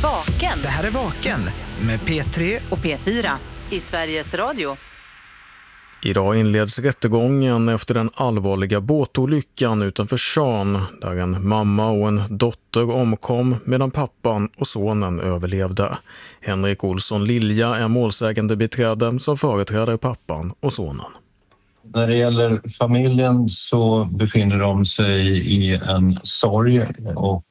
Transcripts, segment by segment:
Vaken. Det här är Vaken med P3 och P4 i Sveriges Radio. Idag inleds rättegången efter den allvarliga båtolyckan utanför Tjörn där en mamma och en dotter omkom medan pappan och sonen överlevde. Henrik Olsson Lilja är målsägande beträde som företräder pappan och sonen. När det gäller familjen så befinner de sig i en sorg och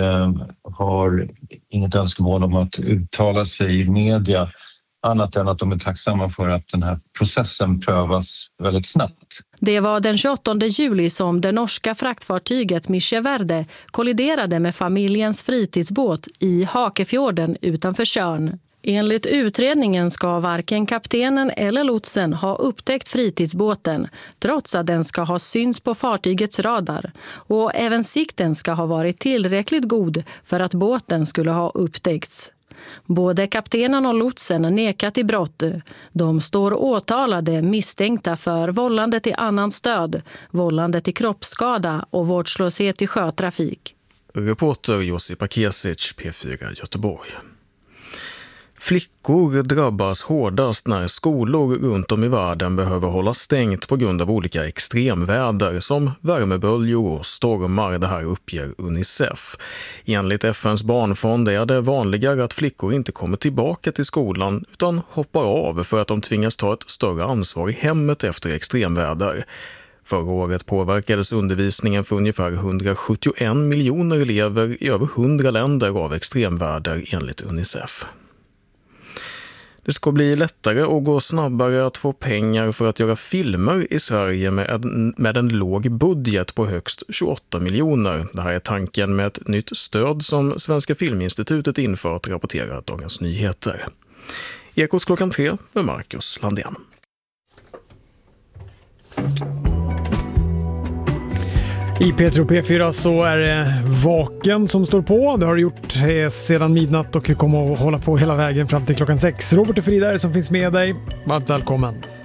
har inget önskemål om att uttala sig i media annat än att de är tacksamma för att den här processen prövas väldigt snabbt. Det var den 28 juli som det norska fraktfartyget Mische Verde kolliderade med familjens fritidsbåt i Hakefjorden utanför Tjörn. Enligt utredningen ska varken kaptenen eller lotsen ha upptäckt fritidsbåten trots att den ska ha syns på fartygets radar. Och även sikten ska ha varit tillräckligt god för att båten skulle ha upptäckts. Både kaptenen och lotsen nekat i brott. De står åtalade misstänkta för vållande till annans död, vållande till kroppsskada och vårdslöshet i sjötrafik. Reporter Josipa Kesic, P4 Göteborg. Flickor drabbas hårdast när skolor runt om i världen behöver hålla stängt på grund av olika extremväder som värmeböljor och stormar, det här uppger Unicef. Enligt FNs barnfond är det vanligare att flickor inte kommer tillbaka till skolan utan hoppar av för att de tvingas ta ett större ansvar i hemmet efter extremväder. Förra året påverkades undervisningen för ungefär 171 miljoner elever i över 100 länder av extremväder enligt Unicef. Det ska bli lättare och gå snabbare att få pengar för att göra filmer i Sverige med en låg budget på högst 28 miljoner. Det här är tanken med ett nytt stöd som Svenska Filminstitutet infört, rapporterar Dagens Nyheter. Ekot klockan 3 med Marcus Landén. I P3 och P4 så är det Vaken som står på. Det har det gjort sedan midnatt och vi kommer att hålla på hela vägen fram till klockan 6. Robert och Frida som finns med dig. Varmt välkommen.